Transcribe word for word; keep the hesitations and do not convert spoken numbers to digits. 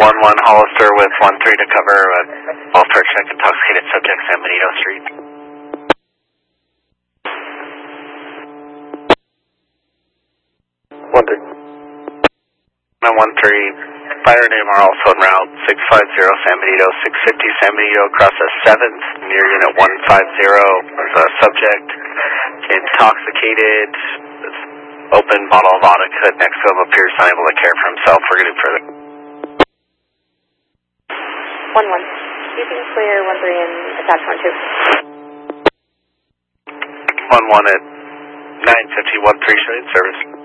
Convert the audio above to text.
one one Hollister with one three to cover a welfare check intoxicated subject San Benito Street. one three. nine one three, fire and A M R also en route, six five zero San Benito, six fifty San Benito across the seventh, near unit one five zero. There's a subject intoxicated, open bottle of vodka next to him, appears unable to care for himself. We're going to do further. one one. You can clear one three and attach one two. one one at nine fifty, one three showing service.